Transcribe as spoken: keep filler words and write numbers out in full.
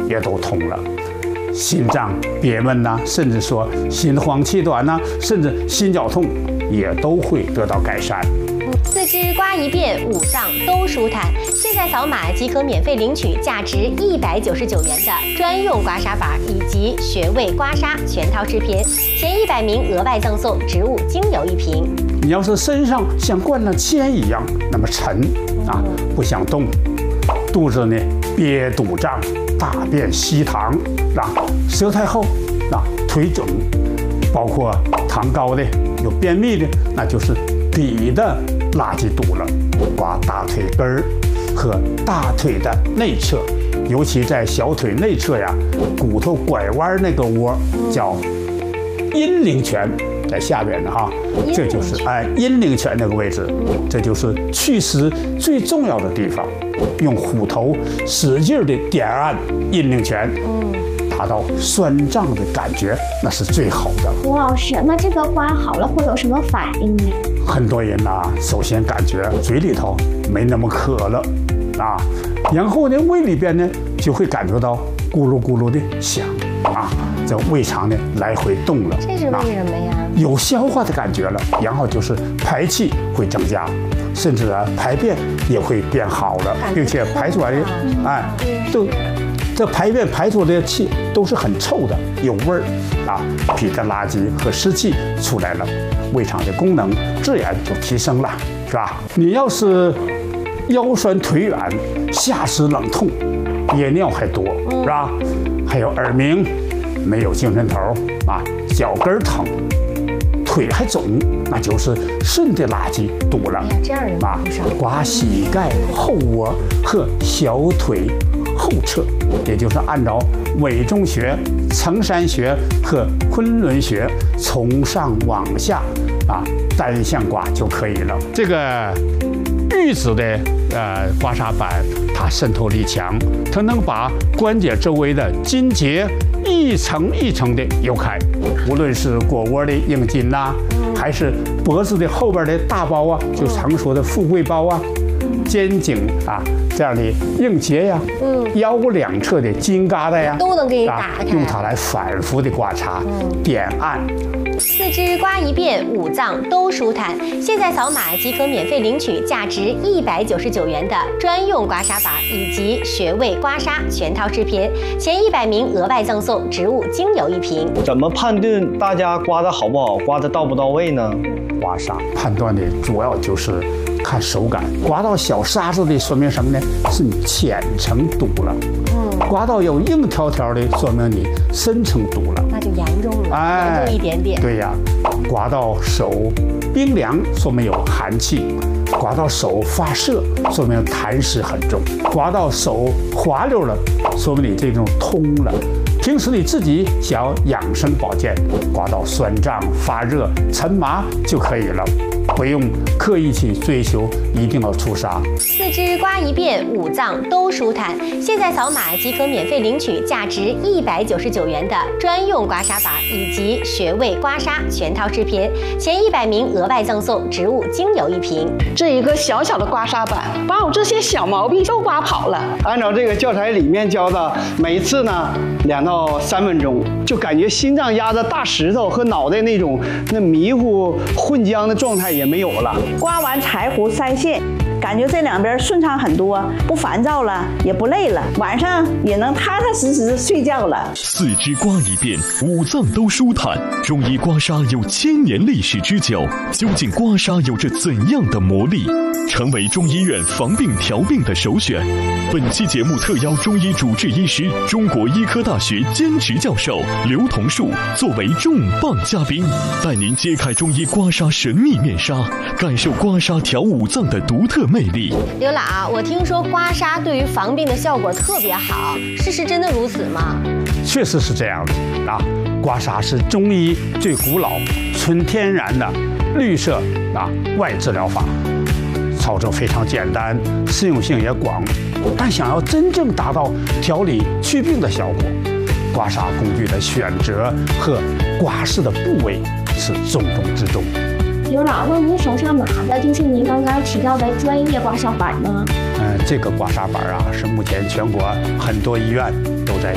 也都通了，心脏憋闷呐，甚至说心慌气短呐，甚至心绞痛也都会得到改善。 四肢刮一遍，五脏都舒坦。现在扫码即可免费领取价值一百九十九元的专用刮痧板以及穴位刮痧全套视频，前一百名额外赠送植物精油一瓶。 你要是身上像灌了铅一样那么沉啊，不想动，肚子呢憋肚胀，大便稀糖啊，舌苔厚啊，腿肿，包括糖高的、有便秘的，那就是底的垃圾堵了。刮大腿根儿和大腿的内侧，尤其在小腿内侧呀，骨头拐弯那个窝叫阴陵泉，在下边的哈，这就是哎阴陵泉那个位置，这就是祛湿最重要的地方。用虎头使劲的点按阴陵泉，达到酸胀的感觉，那是最好的。 吴老师，那这个刮好了会有什么反应呢？ 很多人呐、啊，首先感觉嘴里头没那么渴了啊，然后呢，胃里边呢就会感觉到咕噜咕噜的响啊，这胃肠呢来回动了。 这是为什么呀？ 啊、有消化的感觉了，然后就是排气会增加，甚至啊排便也会变好了，并且排出来的哎都。这排便排出来的气都是很臭的，有味儿啊，皮的垃圾和湿气出来了，胃肠的功能自然就提升了，是吧？你要是腰酸腿软、下肢冷痛、憋尿还多，是吧？还有耳鸣、没有精神头啊，脚跟疼、腿还肿，那就是肾的垃圾堵了。 这样人啊，刮膝盖后窝和小腿后侧，也就是按照委中穴、承山穴和昆仑穴从上往下啊单向刮就可以了。这个玉子的呃刮痧板，它渗透力强，它能把关节周围的筋结一层一层的揉开，无论是腘窝的硬筋呐、啊，还是脖子的后边的大包啊，就常说的富贵包啊。肩颈啊，这样的硬结呀，嗯，腰两侧的筋疙瘩呀， 都能给你打开， 用它来反复的刮痧、嗯、点按。 四肢刮一遍，五脏都舒坦。现在扫码即可免费领取价值一百九十九元的专用刮痧板以及穴位刮痧全套视频，前一百名额外赠送植物精油一瓶。 怎么判断大家刮的好不好，刮的到不到位呢？ 刮痧判断的主要就是看手感，刮到小沙子的说明什么呢？是你浅层堵了。嗯，刮到有硬条条的，说明你深层堵了， 那就严重了，哎、严重一点点。 对呀，刮到手冰凉，说明有寒气；刮到手发涩，说明痰湿很重；刮到手滑溜了，说明你这种通了。平时你自己想要养生保健，刮到酸胀、发热、沉麻就可以了。不用刻意去追求，一定要出痧。 四肢刮一遍，五脏都舒坦。现在扫码即可免费领取价值一百九十九元的专用刮痧板以及穴位刮痧全套视频，前一百名额外赠送植物精油一瓶。 这一个小小的刮痧板，把我这些小毛病都刮跑了。 按照这个教材里面教的，每一次呢两到三分钟，就感觉心脏压着大石头和脑袋那种那迷糊混浆的状态也没有了。 刮完柴胡腮腺，感觉这两边顺畅很多，不烦躁了，也不累了，晚上也能踏踏实实睡觉了。 四肢刮一遍，五脏都舒坦。中医刮痧有千年历史之久，究竟刮痧有着怎样的魔力？成为中医院防病调病的首选。本期节目特邀中医主治医师、中国医科大学兼职教授刘同树作为重磅嘉宾，带您揭开中医刮痧神秘面纱，感受刮痧调五脏的独特魅力。 刘老，我听说刮痧对于防病的效果特别好，事实真的如此吗？ 确实是这样的啊！刮痧是中医最古老、纯天然的绿色啊外治疗法，操作非常简单，适用性也广。但想要真正达到调理祛病的效果，刮痧工具的选择和刮拭的部位是重中之重。 刘老，那您手上拿的就是您刚刚提到的专业刮痧板吗？ 嗯、呃，这个刮痧板啊，是目前全国很多医院都在